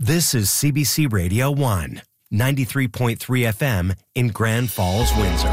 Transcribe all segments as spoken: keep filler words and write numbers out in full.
This is C B C Radio one, ninety-three point three F M in Grand Falls, Windsor.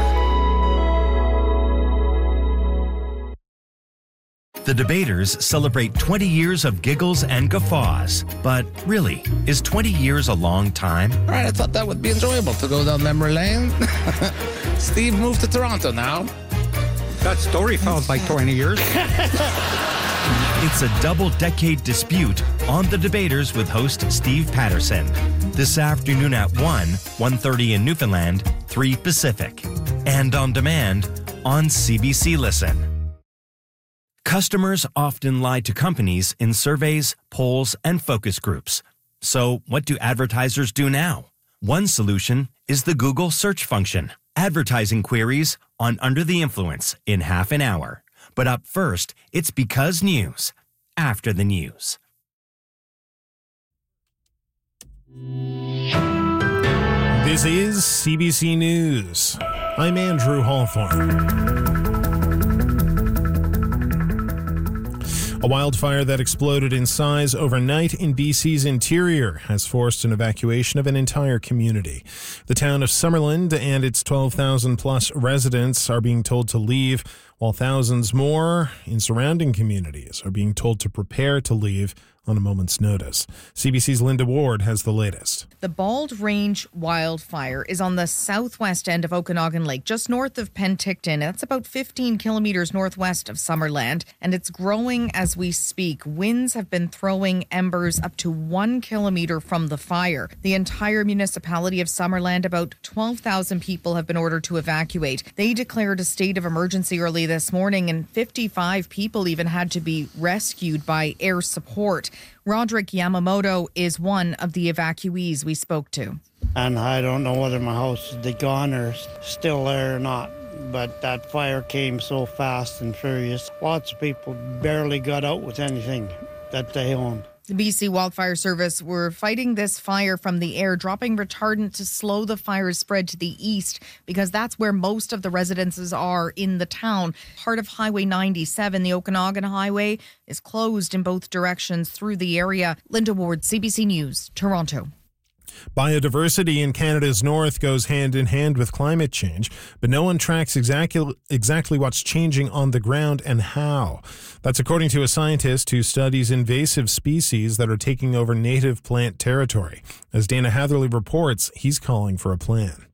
The Debaters celebrate twenty years of giggles and guffaws. But really, is twenty years a long time? All right, I thought that would be enjoyable to go down memory lane. Steve moved to Toronto now. That story sounds like twenty years. It's a double-decade dispute on The Debaters with host Steve Patterson. This afternoon at one, one thirty in Newfoundland, three Pacific. And on demand on C B C Listen. Customers often lie to companies in surveys, polls, and focus groups. So what do advertisers do now? One solution is the Google search function. Advertising queries on Under the Influence in half an hour. But up first, it's Because News, after the news. This is C B C News. I'm Andrew Hawthorne. A wildfire that exploded in size overnight in B C's interior has forced an evacuation of an entire community. The town of Summerland and its twelve thousand plus residents are being told to leave, while thousands more in surrounding communities are being told to prepare to leave on a moment's notice. C B C's Linda Ward has the latest. The Bald Range wildfire is on the southwest end of Okanagan Lake, just north of Penticton. That's about fifteen kilometers northwest of Summerland, and it's growing as we speak. Winds have been throwing embers up to one kilometer from the fire. The entire municipality of Summerland, about twelve thousand people, have been ordered to evacuate. They declared a state of emergency early this morning, and fifty-five people even had to be rescued by air support. Roderick Yamamoto is one of the evacuees we spoke to. And I don't know whether my house is gone or still there or not, but that fire came so fast and furious. Lots of people barely got out with anything that they owned. The B C Wildfire Service were fighting this fire from the air, dropping retardant to slow the fire's spread to the east because that's where most of the residences are in the town. Part of Highway ninety-seven, the Okanagan Highway, is closed in both directions through the area. Linda Ward, C B C News, Toronto. Biodiversity in Canada's north goes hand in hand with climate change, but no one tracks exactly exactly what's changing on the ground and how. That's according to a scientist who studies invasive species that are taking over native plant territory. As Dana Hatherley reports, he's calling for a plan.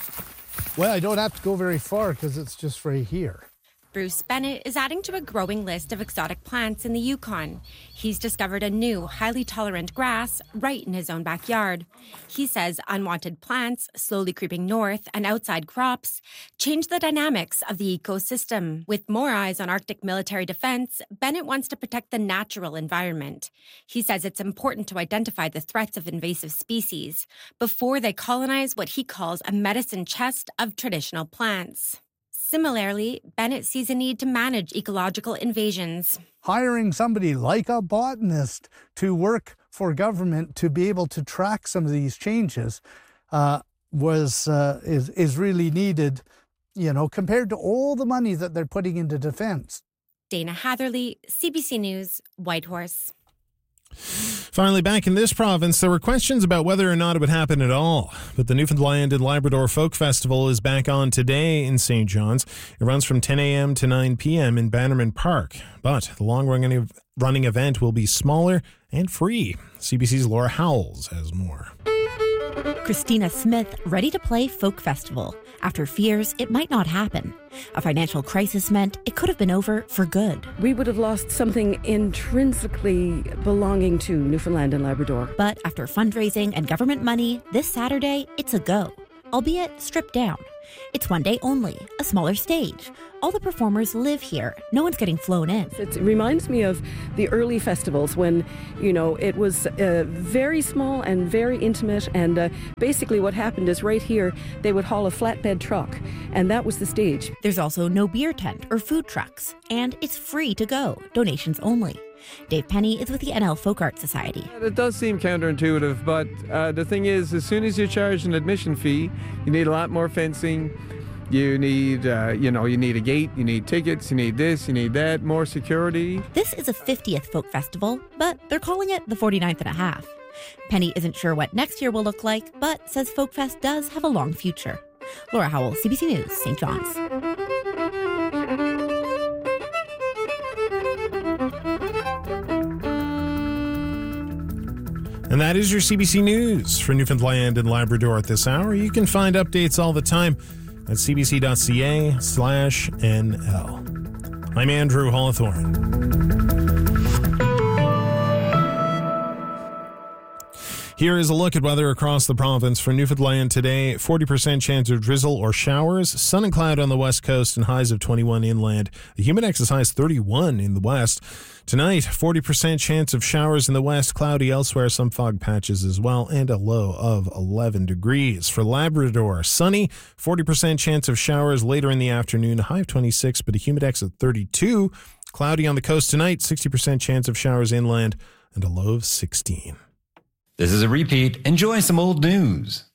Well, I don't have to go very far because it's just right here. Bruce Bennett is adding to a growing list of exotic plants in the Yukon. He's discovered a new, highly tolerant grass right in his own backyard. He says unwanted plants, slowly creeping north, and outside crops change the dynamics of the ecosystem. With more eyes on Arctic military defense, Bennett wants to protect the natural environment. He says it's important to identify the threats of invasive species before they colonize what he calls a medicine chest of traditional plants. Similarly, Bennett sees a need to manage ecological invasions. Hiring somebody like a botanist to work for government to be able to track some of these changes uh, was uh, is is really needed, you know, compared to all the money that they're putting into defense. Dana Hatherley, C B C News, Whitehorse. Finally, back in this province, there were questions about whether or not it would happen at all. But the Newfoundland and Labrador Folk Festival is back on today in Saint John's. It runs from ten a.m. to nine p.m. in Bannerman Park. But the long-running running event will be smaller and free. C B C's Laura Howells has more. Christina Smith ready to play Folk Festival after fears it might not happen. A financial crisis meant it could have been over for good. We would have lost something intrinsically belonging to Newfoundland and Labrador. But after fundraising and government money, this Saturday, it's a go, albeit stripped down. It's one day only, a smaller stage. All the performers live here. No one's getting flown in. It reminds me of the early festivals when, you know, it was uh, very small and very intimate. And uh, basically what happened is right here, they would haul a flatbed truck. And that was the stage. There's also no beer tent or food trucks. And it's free to go, donations only. Dave Penny is with the N L Folk Art Society. It does seem counterintuitive, but uh, the thing is, as soon as you charge an admission fee, you need a lot more fencing. You need, uh, you know, you need a gate, you need tickets, you need this, you need that, more security. This is a fiftieth folk festival, but they're calling it the forty-ninth and a half. Penny isn't sure what next year will look like, but says Folkfest does have a long future. Laura Howell, C B C News, Saint John's. And that is your C B C News for Newfoundland and Labrador at this hour. You can find updates all the time at cbc.ca slash NL. I'm Andrew Hawthorne. Here is a look at weather across the province. For Newfoundland today, forty percent chance of drizzle or showers, sun and cloud on the west coast and highs of twenty-one inland. The Humidex is highs thirty-one in the west. Tonight, forty percent chance of showers in the west, cloudy elsewhere, some fog patches as well, and a low of eleven degrees. For Labrador, sunny, forty percent chance of showers later in the afternoon, high of twenty-six, but a Humidex of thirty-two. Cloudy on the coast tonight, sixty percent chance of showers inland, and a low of sixteen. This is a repeat. Enjoy some old news.